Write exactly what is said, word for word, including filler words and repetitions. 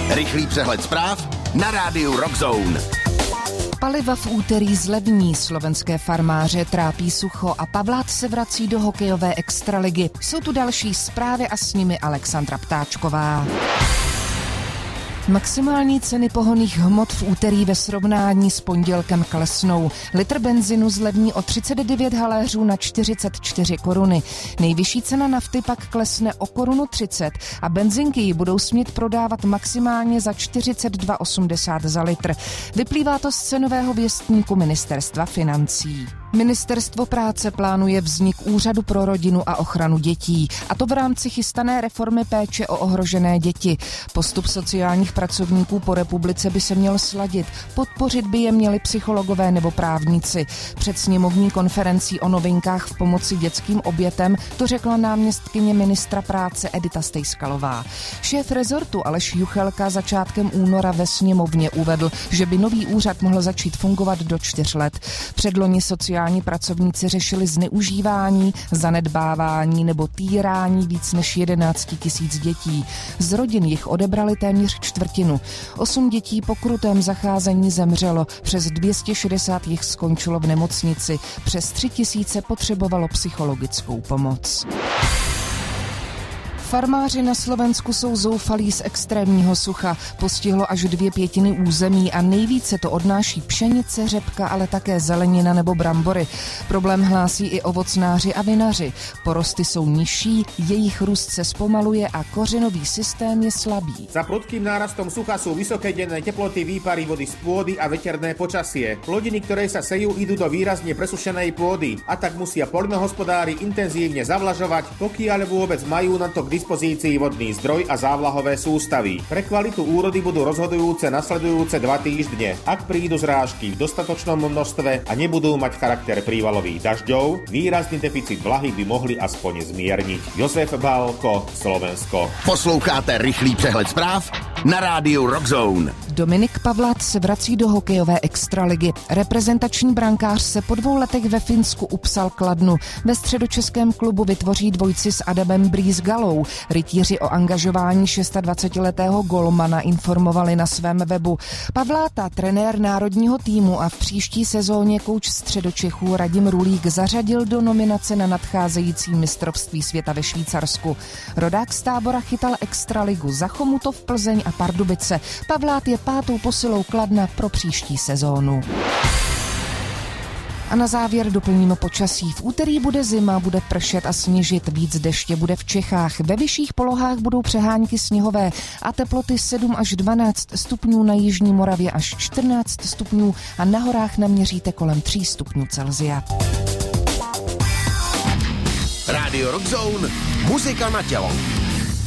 Rychlý přehled zpráv na rádiu Rockzone. Paliva v úterý zlevní, slovenské farmáře trápí sucho a Pavlát se vrací do hokejové extraligy. Jsou tu další zprávy a s nimi Alexandra Ptáčková. Maximální ceny pohonných hmot v úterý ve srovnání s pondělkem klesnou. Litr benzinu zlevní o třicet devět haléřů na čtyřicet čtyři koruny. Nejvyšší cena nafty pak klesne o korunu třicet a benzinky ji budou smět prodávat maximálně za čtyřicet dva osmdesát za litr. Vyplývá to z cenového věstníku Ministerstva financí. Ministerstvo práce plánuje vznik úřadu pro rodinu a ochranu dětí, a to v rámci chystané reformy péče o ohrožené děti. Postup sociálních pracovníků po republice by se měl sladit, podpořit by je měli psychologové nebo právníci. Před sněmovní konferencí o novinkách v pomoci dětským obětem to řekla náměstkyně ministra práce Edita Stejskalová. Šéf rezortu Aleš Juchelka začátkem února ve sněmovně uvedl, že by nový úřad mohl začít fungovat do čtyř let. Předloni sociální pracovníci řešili zneužívání, zanedbávání nebo týrání víc než jedenáct tisíc dětí. Z rodin jich odebrali téměř čtvrtinu. Osm dětí po krutém zacházení zemřelo, přes dvě stě šedesát jich skončilo v nemocnici, přes tři tisíce potřebovalo psychologickou pomoc. Farmáři na Slovensku jsou zoufalí z extrémního sucha. Postihlo až dvě pětiny území a nejvíce to odnáší pšenice, řepka, ale také zelenina nebo brambory. Problém hlásí i ovocnáři a vinaři. Porosty jsou nižší, jejich růst se zpomaluje a kořenový systém je slabý. Za prudkým nárastom sucha sú vysoké denné teploty, výpary vody z pôdy a veterné počasie. Plodiny, ktoré sa sejú, idú do výrazne presušenej pôdy a tak musia poľnohospodári intenzívne zavlažovať, pokiaľ vôbec majú na to k dispozícii vodný zdroj a závlahové sústavy. Pre kvalitu úrody budú rozhodujúce nasledujúce dva týždne. Ak prídu zrážky v dostatočnom množstve a nebudú mať charakter prívalových dažďov, výrazný deficit vlahy by mohli aspoň zmierniť. Josef Bálko, Slovensko. Posloucháte rychlý přehled zpráv na rádiu Rockzone. Dominik Pavlát se vrací do hokejové extraligy. Reprezentační brankář se po dvou letech ve Finsku upsal Kladnu. Ve středočeském klubu vytvoří dvojici s Adamem Brýsgalou. Rytíři o angažování dvacetišestiletého golmana informovali na svém webu. Pavláta, trenér národního týmu a v příští sezóně kouč Středočechů Radim Rulík zařadil do nominace na nadcházející mistrovství světa ve Švýcarsku. Rodák z Tábora chytal extraligu za Chomutov, Plzeň a Pardubice. Pavlát je pátou posilou Kladna pro příští sezónu. A na závěr doplníme počasí. V úterý bude zima, bude pršet a sněžit, víc deště bude v Čechách. Ve vyšších polohách budou přehánky sněhové a teploty sedm až dvanáct stupňů, na jižní Moravě až čtrnáct stupňů a na horách naměříte kolem tří stupňů Celsia. Rádio Rockzone, muzika na tělo.